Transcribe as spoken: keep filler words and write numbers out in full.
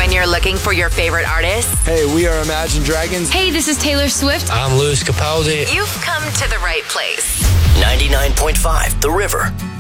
When you're looking for your favorite artists, Hey, we are Imagine Dragons. Hey, this is Taylor Swift. I'm Louis Capaldi. you've come to the right place. ninety-nine point five The River.